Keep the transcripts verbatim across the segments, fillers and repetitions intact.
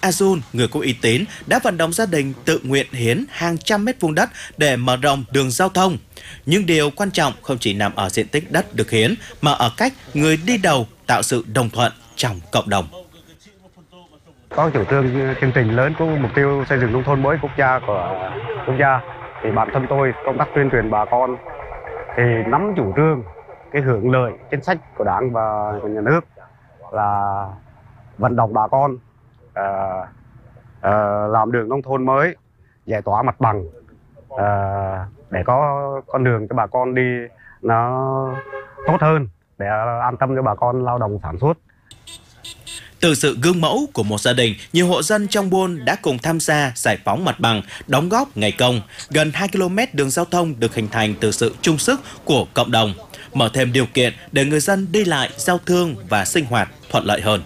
Azun, người có uy tín, đã vận động gia đình tự nguyện hiến hàng trăm mét vuông đất để mở rộng đường giao thông. Nhưng điều quan trọng không chỉ nằm ở diện tích đất được hiến, mà ở cách người đi đầu tạo sự đồng thuận trong cộng đồng. Có chủ trương chương trình lớn của mục tiêu xây dựng nông thôn mới quốc gia của quốc gia, thì bản thân tôi công tác tuyên truyền bà con thì nắm chủ trương cái hưởng lợi chính sách của Đảng và của nhà nước là vận động bà con uh, uh, làm đường nông thôn mới, giải tỏa mặt bằng uh, để có con đường cho bà con đi nó tốt hơn, để an tâm cho bà con lao động sản xuất. Từ sự gương mẫu của một gia đình, nhiều hộ dân trong buôn đã cùng tham gia giải phóng mặt bằng, đóng góp ngày công. Gần hai ki lô mét đường giao thông được hình thành từ sự chung sức của cộng đồng, mở thêm điều kiện để người dân đi lại, giao thương và sinh hoạt thuận lợi hơn.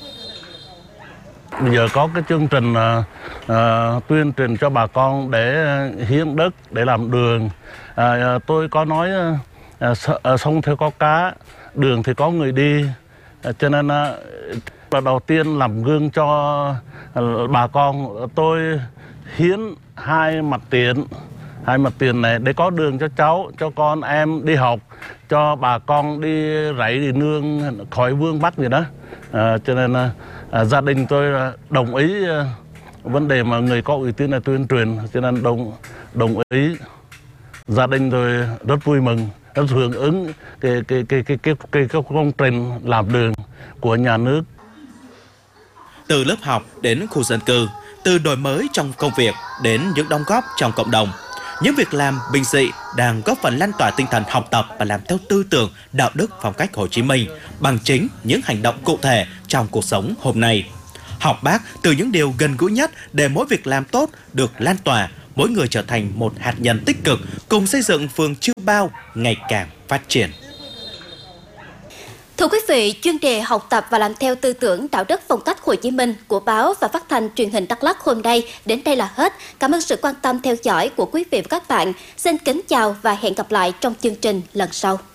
Bây giờ có cái chương trình uh, uh, tuyên truyền cho bà con để hiến đất, để làm đường. Uh, tôi có nói uh, sông thì có cá, đường thì có người đi. Uh, cho nên uh, đầu tiên làm gương cho uh, bà con, tôi hiến hai mặt tiền. Hai mặt tiền này để có đường cho cháu, cho con em đi học, cho bà con đi rẫy đi nương khỏi vương bắc gì đó. À, cho nên à, gia đình tôi đồng ý à, vấn đề mà người có uy tín là tuyên truyền, cho nên đồng đồng ý. Gia đình tôi rất vui mừng, rất hưởng ứng cái cái cái cái cái cái, cái công trình làm đường của nhà nước. Từ lớp học đến khu dân cư, từ đổi mới trong công việc đến những đóng góp trong cộng đồng, những việc làm bình dị đang góp phần lan tỏa tinh thần học tập và làm theo tư tưởng, đạo đức, phong cách Hồ Chí Minh bằng chính những hành động cụ thể trong cuộc sống hôm nay. Học Bác từ những điều gần gũi nhất để mỗi việc làm tốt được lan tỏa, mỗi người trở thành một hạt nhân tích cực cùng xây dựng phường Chiêu Bao ngày càng phát triển. Thưa quý vị, chuyên đề học tập và làm theo tư tưởng đạo đức phong cách Hồ Chí Minh của báo và phát thanh truyền hình Đắk Lắk hôm nay đến đây là hết. Cảm ơn sự quan tâm theo dõi của quý vị và các bạn. Xin kính chào và hẹn gặp lại trong chương trình lần sau.